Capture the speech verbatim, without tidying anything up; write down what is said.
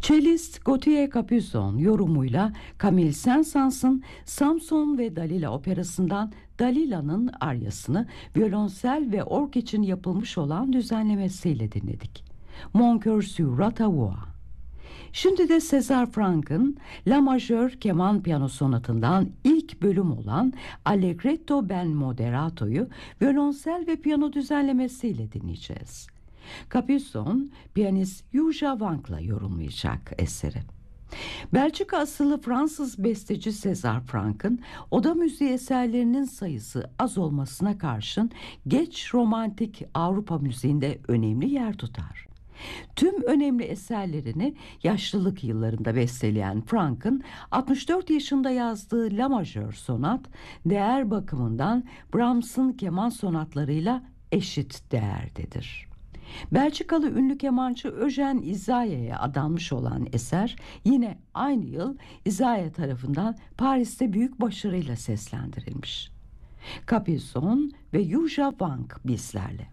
Cellist Gautier Capuçon yorumuyla Camille Saint-Saëns'ın Samson ve Dalila operasından Dalila'nın aryasını violonsel ve org için yapılmış olan düzenlemesiyle dinledik. Mon cœur sur ta voix. Şimdi de César Franck'ın La Majör keman piyano sonatından ilk bölüm olan Allegretto ben Moderato'yu violonsel ve piyano düzenlemesiyle dinleyeceğiz. Capuçon, piyanist Yuja Wang'la yorumlayacak eseri. Belçika asıllı Fransız besteci César Franck'ın oda müziği eserlerinin sayısı az olmasına karşın geç romantik Avrupa müziğinde önemli yer tutar. Tüm önemli eserlerini yaşlılık yıllarında besteleyen Franck'ın altmış dört yaşında yazdığı La Majör sonat, değer bakımından Brahms'ın keman sonatlarıyla eşit değerdedir. Belçikalı ünlü kemancı Eugène Izaya'ya adanmış olan eser yine aynı yıl Izaya tarafından Paris'te büyük başarıyla seslendirilmiş. Capuçon ve Yuja Wang bizlerle.